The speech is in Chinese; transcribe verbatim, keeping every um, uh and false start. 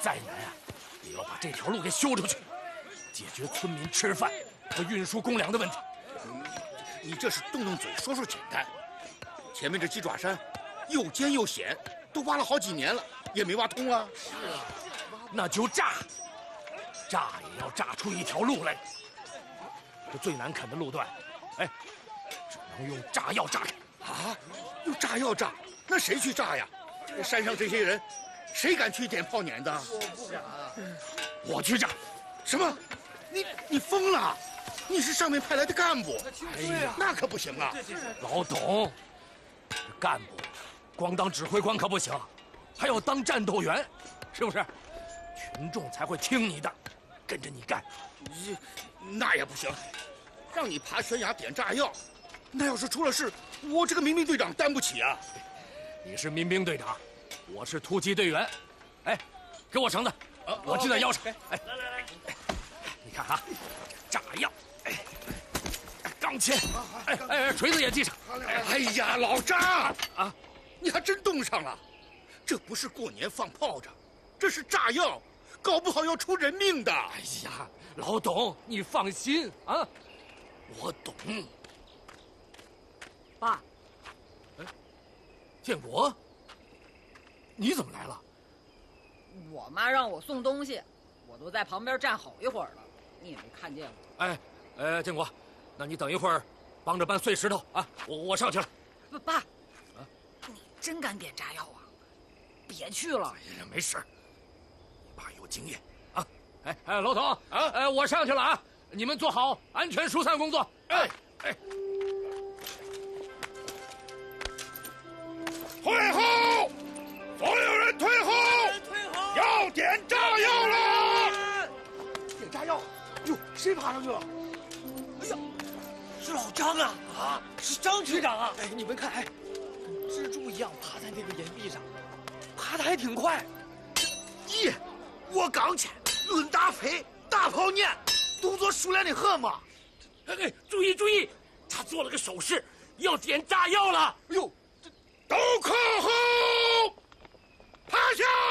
再难啊，也要把这条路给修出去，解决村民吃饭和运输公粮的问题。 你这是动动嘴说说简单，前面这鸡爪山又尖又险，都挖了好几年了，也没挖通啊。 是啊，那就炸，炸也要炸出一条路来。这最难啃的路段，哎，只能用炸药炸开。 啊，用炸药炸？那谁去炸呀？这山上这些人，谁敢去点炮碾的？ 我不敢。 我去炸。 什么？你你疯了？你是上面派来的干部？ 哎呀， 那可不行啊！ 老董，这干部光当指挥官可不行，还要当战斗员，是不是？群众才会听你的，跟着你干。 你那也不行，让你爬悬崖点炸药，那要是出了事，我这个民兵队长担不起啊！ 你是民兵队长，我是突击队员。哎，给我绳子，啊、我系在腰上。哎，来来来，你看啊，炸药，哎，钢钎，哎哎，锤子也系上。 哎呀，老张啊，你还真动上了！这不是过年放炮仗，这是炸药，搞不好要出人命的。 哎呀，老董，你放心啊，我懂。 爸， 哎，建国，你怎么来了？ 我妈让我送东西，我都在旁边站好一会儿了，你也没看见我。 哎，呃，建国，那你等一会儿，帮着搬碎石头啊，我我上去了。 不，爸，啊，你真敢点炸药啊？别去了。 哎呀，没事，你爸有经验啊。哎哎，老董啊， 哎，我上去了啊，你们做好安全疏散工作。哎哎， 退后！所有人退后！ 退后！ 要点炸药了！ 点炸药！哟，谁爬上去了？哎呀，是老张啊！啊，是张局长啊！哎，你们看，哎，蜘蛛一样爬在那个岩壁上，爬得还挺快。 咦，我刚去，论大飞，大炮撵，动作熟练的很嘛。 哎哎，注意注意，他做了个手势，要点炸药了。 哎呦， 都靠后，趴下！